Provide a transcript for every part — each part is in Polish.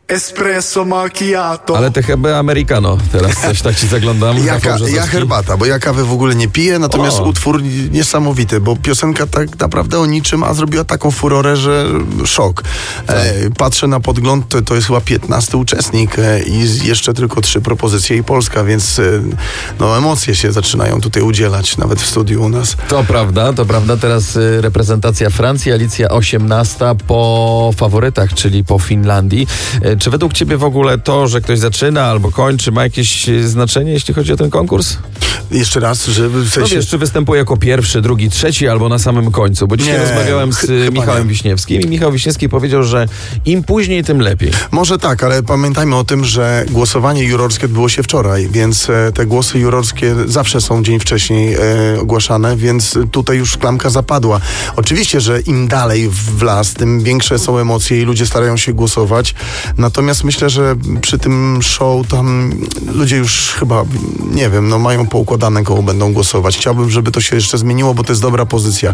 espresso macchiato. Ale ty chyba americano. Teraz coś tak ci zaglądam. Ja herbata, bo ja kawy w ogóle nie piję, natomiast utwór niesamowity, bo piosenka tak naprawdę o niczym, a zrobiła taką furorę, że szok. Patrzę na podgląd, to jest chyba 15 uczestnik i jeszcze tylko 3 propozycje i Polska, więc no emocje się zaczynają tutaj udzielać, nawet w studiu u nas. To prawda. Teraz reprezentacja Francji, Alicja 18 po faworytach, czyli po Finlandii. Czy według ciebie w ogóle to, że ktoś zaczyna albo kończy, ma jakieś znaczenie, jeśli chodzi o ten konkurs? Jeszcze raz, że w sensie... No wiesz, czy występuje jako pierwszy, drugi, trzeci albo na samym końcu? Bo dzisiaj rozmawiałem z Michałem Wiśniewskim i Michał Wiśniewski powiedział, że im później, tym lepiej. Może tak, ale pamiętajmy o tym, że głosowanie jurorskie odbyło się wczoraj, więc te głosy jurorskie zawsze są dzień wcześniej ogłaszane, więc tutaj już klamka zapadła. Oczywiście, że im dalej w las, tym większe są emocje i ludzie starają się głosować. Natomiast myślę, że przy tym show tam ludzie już chyba, nie wiem, no mają poukładane, koło będą głosować. Chciałbym, żeby to się jeszcze zmieniło, bo to jest dobra pozycja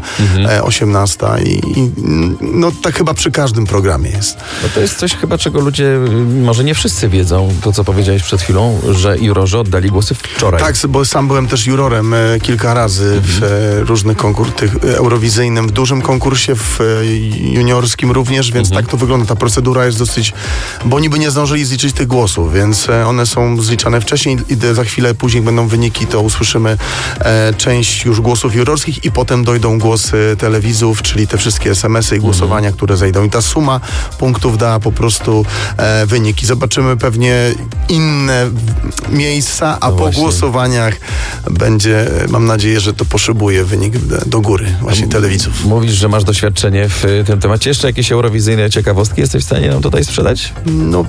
18 i no tak chyba przy każdym programie jest. No to jest coś chyba, czego ludzie, może nie wszyscy wiedzą, to co powiedziałeś przed chwilą, że jurorzy oddali głosy wczoraj. Tak, bo sam byłem też jurorem kilka razy w różnych konkursach eurowizyjnym, w dużym konkursie, w juniorskim również, więc tak to wygląda. Ta procedura jest dosyć, bo oni by nie zdążyli zliczyć tych głosów, więc one są zliczane wcześniej i za chwilę później będą wyniki, to usłyszymy część już głosów jurorskich i potem dojdą głosy telewizów, czyli te wszystkie SMS-y i głosowania, które zejdą. I ta suma punktów da po prostu wyniki. Zobaczymy pewnie inne miejsca, a po głosowaniach będzie, mam nadzieję, że to poszybuje wynik do góry właśnie telewizów. Mówisz, że masz doświadczenie w tym temacie. Jeszcze jakieś eurowizyjne ciekawostki jesteś w stanie nam tutaj sprzedać? No,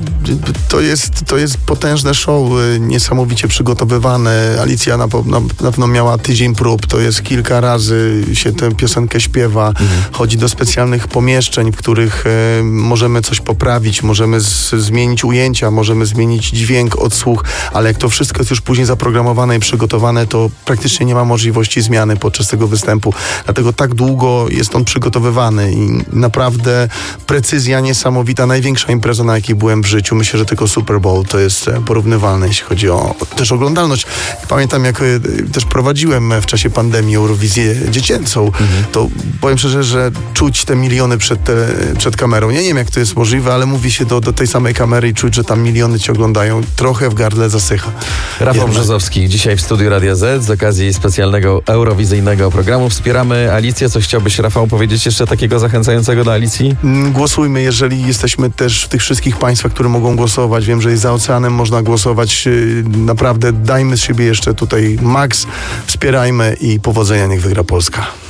to jest potężne show, niesamowicie przygotowywane. Alicja na pewno miała tydzień prób, to jest kilka razy się tę piosenkę śpiewa, chodzi do specjalnych pomieszczeń, w których możemy coś poprawić, możemy zmienić ujęcia, możemy zmienić dźwięk, odsłuch, ale jak to wszystko jest już później zaprogramowane i przygotowane, to praktycznie nie ma możliwości zmiany podczas tego występu. Dlatego tak długo jest on przygotowywany i naprawdę precyzja niesamowita, największa impreza, na jakiej byłem w życiu. Myślę, że tylko Super Bowl to jest porównywalne, jeśli chodzi o też oglądalność. Pamiętam, jak też prowadziłem w czasie pandemii Eurowizję dziecięcą, to powiem szczerze, że czuć te miliony przed kamerą. Nie wiem, jak to jest możliwe, ale mówi się do tej samej kamery i czuć, że tam miliony cię oglądają. Trochę w gardle zasycha. Rafał Brzozowski, dzisiaj w studiu Radia Z z okazji specjalnego eurowizyjnego programu. Wspieramy Alicję. Co chciałbyś, Rafał, powiedzieć jeszcze takiego zachęcającego do Alicji? Głosujmy, jeżeli jesteśmy też w tych wszystkich państwach, które mogą głosować. Wiem, że i za oceanem można głosować. Naprawdę dajmy z siebie jeszcze tutaj maks, wspierajmy i powodzenia, niech wygra Polska.